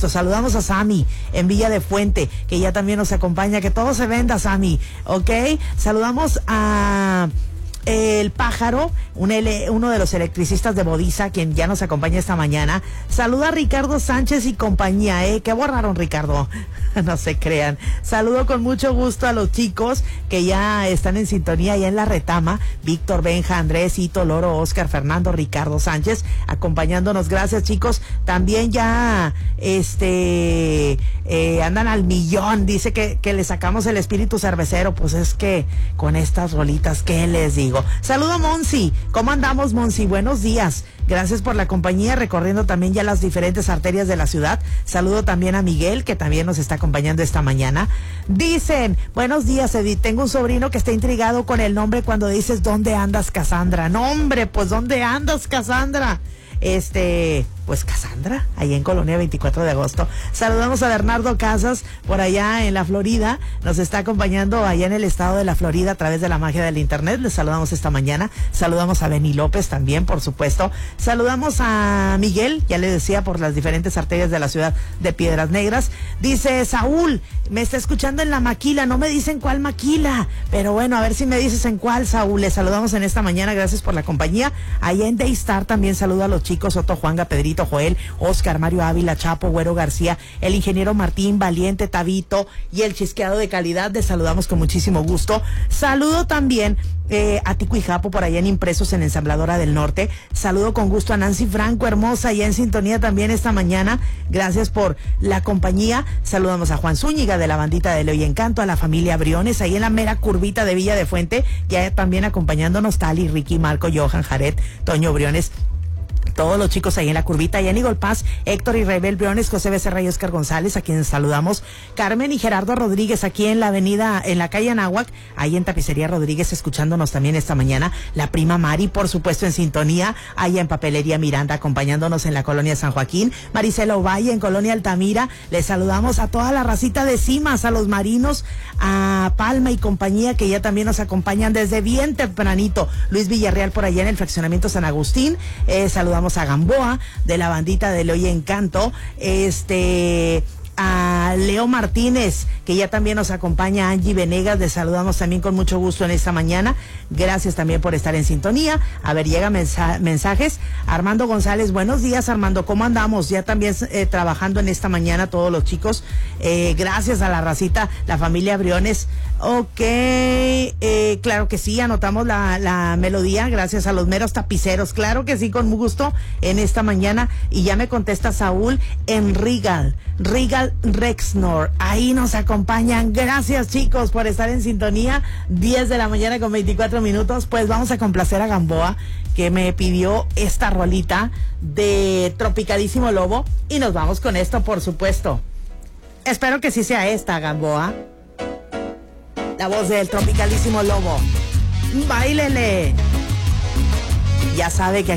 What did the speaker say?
gusto. Saludamos a Sammy en Villa de Fuente, que ya también nos acompaña. Que todo se venda, Sammy, ¿ok? Saludamos a el Pájaro, uno de los electricistas de Bodiza, quien ya nos acompaña esta mañana. Saluda a Ricardo Sánchez y compañía, ¿Qué borraron, Ricardo? No se crean. Saludo con mucho gusto a los chicos que ya están en sintonía ya en La Retama. Víctor, Benja, Andrés, Ito, Loro, Oscar, Fernando, Ricardo Sánchez, acompañándonos. Gracias, chicos. También ya, andan al millón. Dice que le sacamos el espíritu cervecero. Pues es que con estas rolitas, ¿qué les digo? Saludo a Monsi. ¿Cómo andamos, Monsi? Buenos días. Gracias por la compañía, recorriendo también ya las diferentes arterias de la ciudad. Saludo también a Miguel, que también nos está acompañando esta mañana. Dicen, buenos días, Edith. Tengo un sobrino que está intrigado con el nombre cuando dices, ¿dónde andas, Cassandra? No, hombre, pues, ¿dónde andas, Cassandra? Pues Cassandra, allá en Colonia 24 de agosto. Saludamos a Bernardo Casas, por allá en la Florida. Nos está acompañando allá en el estado de la Florida a través de la magia del internet. Les saludamos esta mañana. Saludamos a Beni López también, por supuesto. Saludamos a Miguel, ya le decía, por las diferentes arterias de la ciudad de Piedras Negras. Dice Saúl, me está escuchando en la Maquila. No me dicen cuál Maquila, pero bueno, a ver si me dices en cuál, Saúl. Les saludamos en esta mañana. Gracias por la compañía. Allá en Daystar también saludo a los chicos Otto, Juanga, Pedrito, Joel, Oscar, Mario Ávila, Chapo, Güero García, el ingeniero Martín, Valiente, Tabito y el Chisqueado de Calidad. Les saludamos con muchísimo gusto. Saludo también a Tico y Japo por allá en Impresos en Ensambladora del Norte. Saludo con gusto a Nancy Franco, hermosa, ya en sintonía también esta mañana. Gracias por la compañía. Saludamos a Juan Zúñiga de la bandita de Leo y Encanto, a la familia Briones, ahí en la mera curvita de Villa de Fuente, ya también acompañándonos Tali, Ricky, Marco, Johan, Jared, Toño Briones. Todos los chicos ahí en la curvita, y en Eagle Pass, Héctor y Rebel Briones, José Becerra y Oscar González, a quienes saludamos. Carmen y Gerardo Rodríguez, aquí en la avenida, en la calle Anáhuac, ahí en Tapicería Rodríguez, escuchándonos también esta mañana. La prima Mari, por supuesto, en sintonía, allá en Papelería Miranda, acompañándonos en la colonia San Joaquín. Marisela Ovalle, en Colonia Altamira. Les saludamos a toda la racita de Cimas, a los marinos, a Palma y compañía, que ya también nos acompañan desde bien tempranito. Luis Villarreal, por allá en el fraccionamiento San Agustín. Saludamos a Gamboa de la bandita de Leo y Encanto, a Leo Martínez, que ya también nos acompaña, Angie Venegas. Les saludamos también con mucho gusto en esta mañana. Gracias también por estar en sintonía. A ver, llegan mensajes. Armando González, buenos días, Armando, ¿cómo andamos? Ya también trabajando en esta mañana todos los chicos. Gracias a la racita, la familia Briones. Ok, claro que sí, anotamos la melodía. Gracias a los meros tapiceros, claro que sí, con gusto en esta mañana. Y ya me contesta Saúl en Regal Rexnor, ahí nos acompañan. Gracias, chicos, por estar en sintonía. 10 de la mañana con 24 minutos. Pues vamos a complacer a Gamboa, que me pidió esta rolita de Tropicalísimo Lobo, y nos vamos con esto, por supuesto. Espero que sí sea esta, Gamboa, la voz del Tropicalísimo Lobo. Báilele. Ya sabe que